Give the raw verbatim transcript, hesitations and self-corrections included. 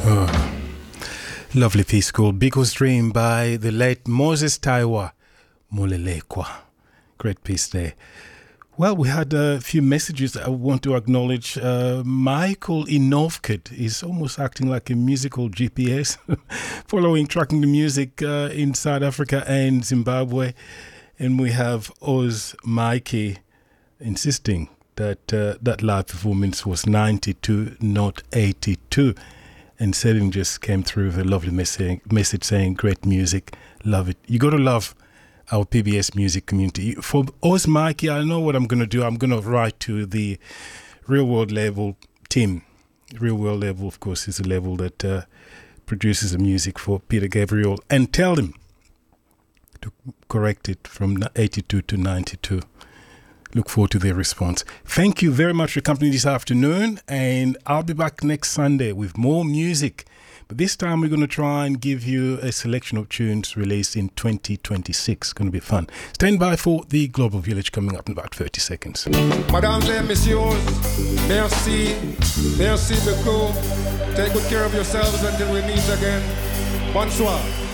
Lovely piece called Biko's Dream by the late Moses Taiwa Molelekwa. Great piece there. Well, we had a few messages that I want to acknowledge. Uh, Michael in Novkid is almost acting like a musical G P S, following, tracking the music uh, in South Africa and Zimbabwe. And we have Oz Mikey insisting that uh, that live performance was ninety-two, not eighty-two. And Selim just came through with a lovely message, message saying, great music, love it. You got to love our P B S music community. For Oz Mikey, I know what I'm going to do. I'm going to write to the Real World Label team. Real World Label, of course, is a label that uh, produces the music for Peter Gabriel, and tell them to correct it from eighty-two to ninety-two. Look forward to their response. Thank you very much for your company this afternoon, and I'll be back next Sunday with more music. But this time we're going to try and give you a selection of tunes released in twenty twenty-six. It's going to be fun. Stand by for the Global Village coming up in about thirty seconds. Mesdames et messieurs, merci, merci beaucoup. Take good care of yourselves until we meet again. Bonsoir.